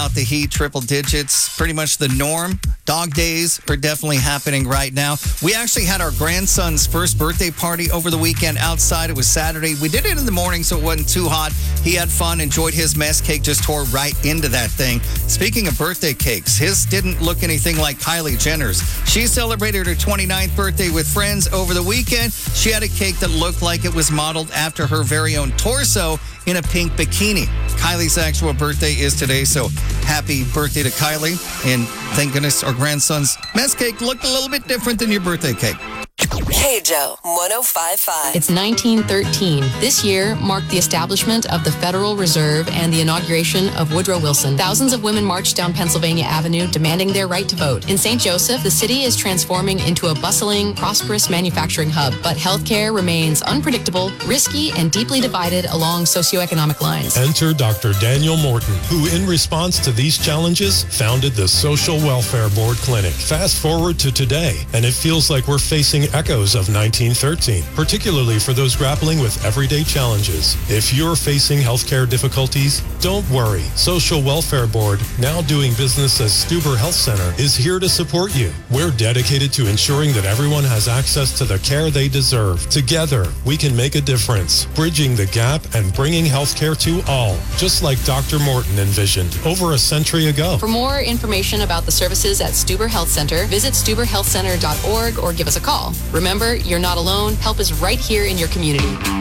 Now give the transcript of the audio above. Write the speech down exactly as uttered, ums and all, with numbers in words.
Out the heat, triple digits, pretty much the norm. Dog days are definitely happening right now. We actually had our grandson's first birthday party over the weekend outside. It was Saturday. We did it in the morning, so it wasn't too hot. He had fun, enjoyed his mess. Cake just tore right into that thing. Speaking of birthday cakes, his didn't look anything like Kylie Jenner's. She celebrated her twenty-ninth birthday with friends over the weekend. She had a cake that looked like it was modeled after her very own torso in a pink bikini. Kylie's actual birthday is today, so happy birthday to Kylie. And thank goodness our grandson's mess cake looked a little bit different than your birthday cake. K J O one oh five point five. It's nineteen thirteen. This year marked the establishment of the Federal Reserve and the inauguration of Woodrow Wilson. Thousands of women marched down Pennsylvania Avenue demanding their right to vote. In Saint Joseph, the city is transforming into a bustling, prosperous manufacturing hub, but healthcare remains unpredictable, risky, and deeply divided along socioeconomic lines. Enter Doctor Daniel Morton, who in response to these challenges founded the Social Welfare Board Clinic. Fast forward to today, and it feels like we're facing echoes of nineteen thirteen, particularly for those grappling with everyday challenges. If you're facing healthcare difficulties, don't worry. Social Welfare Board, now doing business as Stuber Health Center, is here to support you. We're dedicated to ensuring that everyone has access to the care they deserve. Together, we can make a difference, bridging the gap and bringing healthcare to all, just like Doctor Morton envisioned over a century ago. For more information about the services at Stuber Health Center, visit stuber health center dot org or give us a call. Remember, you're not alone. Help is right here in your community.